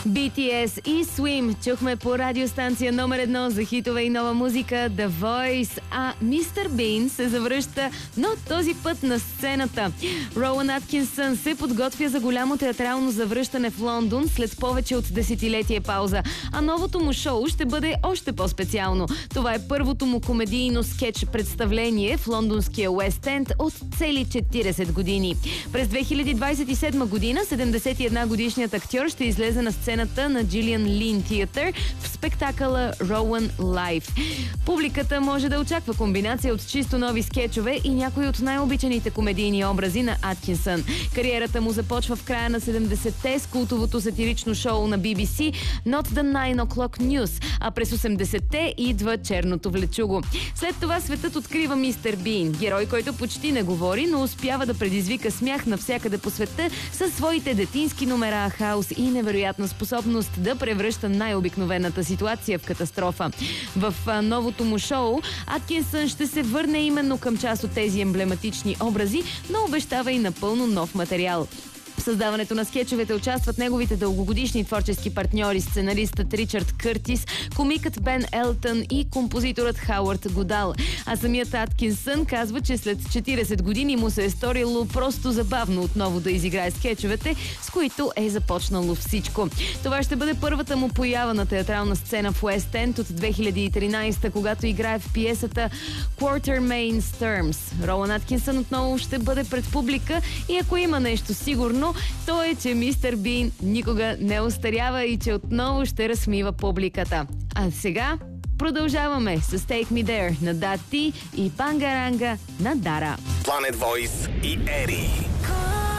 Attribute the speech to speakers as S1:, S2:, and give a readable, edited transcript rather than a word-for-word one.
S1: BTS и Swim чухме по радиостанция номер 1 за хитове и нова музика The Voice, а Мистер Бин се завръща, но този път на сцената. Роуън Аткинсън се подготвя за голямо театрално завръщане в Лондон след повече от десетилетие пауза, а новото му шоу ще бъде още по-специално. Това е първото му комедийно скетч представление в лондонския Уест Енд от цели 40 години. През 2027 година 71 годишният актьор ще излезе на сцената на Джилиан Лин Театър в спектакъла Роуън Лайв. Публиката може да очаква комбинация от чисто нови скетчове и някои от най-обичаните комедийни образи на Аткинсън. Кариерата му започва в края на 70-те с култовото сатирично шоу на BBC Not the 9 O'Clock News, а през 80-те идва Черното влечуго. След това светът открива Мистер Бин, герой, който почти не говори, но успява да предизвика смях навсякъде по света със своите детински номера, хаос и невероятна способност да превръща най-обикновената ситуация в катастрофа. В новото му шоу Аткинсън ще се върне именно към част от тези емблематични образи, но обещава и напълно нов материал. В създаването на скетчовете участват неговите дългогодишни творчески партньори, сценаристът Ричард Къртис, комикът Бен Елтън и композиторът Хауърд Годал. А самият Аткинсън казва, че след 40 години му се е сторило просто забавно отново да изиграе скетчовете, с които е започнало всичко. Това ще бъде първата му поява на театрална сцена в Уест Енд от 2013, когато играе в пиесата Quatermain's Terms. Роуън Аткинсън отново ще бъде пред публика и ако има нещо сигурно, то е, че Мистер Бин никога не остарява и че отново ще разсмива публиката. А сега продължаваме с Take Me There на Дати и Пангаранга на Дара.
S2: Planet Voice и Ери.